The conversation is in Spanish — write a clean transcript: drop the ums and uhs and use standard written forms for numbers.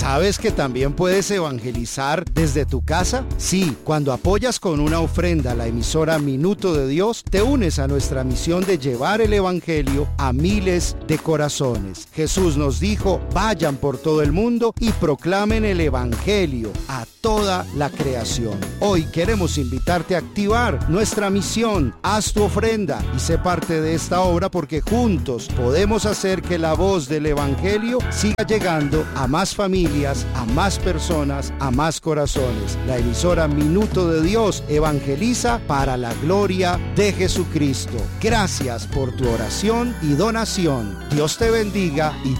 ¿Sabes que también puedes evangelizar desde tu casa? Sí, cuando apoyas con una ofrenda a la emisora Minuto de Dios, te unes a nuestra misión de llevar el evangelio a miles de corazones. Jesús nos dijo, vayan por todo el mundo y proclamen el evangelio a toda la creación. Hoy queremos invitarte a activar nuestra misión. Haz tu ofrenda y sé parte de esta obra, porque juntos podemos hacer que la voz del evangelio siga llegando a más familias, a más personas, a más corazones. La emisora Minuto de Dios evangeliza para la gloria de Jesucristo. Gracias por tu oración y donación. Dios te bendiga y